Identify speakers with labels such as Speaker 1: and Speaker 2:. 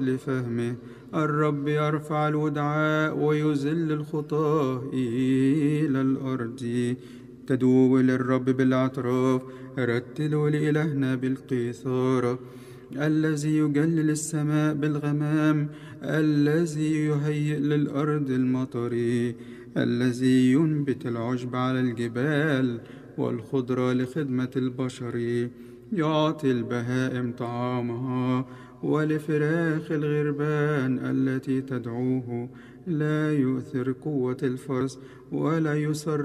Speaker 1: لفهمه. الرب يرفع الودعاء ويذل الخطاة إلى الأرض. تدعوا للرب بالأطراف، رتلوا لإلهنا بالقيثارة. الذي يجلل السماء بالغمام، الذي يهيئ للأرض المطر، الذي ينبت العشب على الجبال والخضرة لخدمة البشر. يعطي البهائم طعامها، ولفراخ الغربان التي تدعوه. لا يؤثر قوة الفرس ولا يسر